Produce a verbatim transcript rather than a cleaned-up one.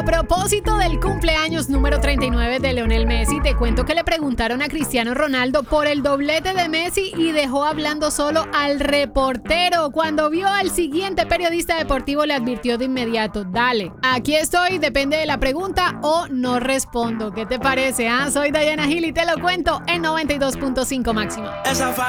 A propósito del cumpleaños número treinta y nueve de Lionel Messi, te cuento que le preguntaron a Cristiano Ronaldo por el doblete de Messi y dejó hablando solo al reportero. Cuando vio al siguiente periodista deportivo le advirtió de inmediato: dale, aquí estoy, depende de la pregunta o no respondo. ¿Qué te parece? Ah? Soy Diana Gil y te lo cuento en noventa y dos punto cinco máximo.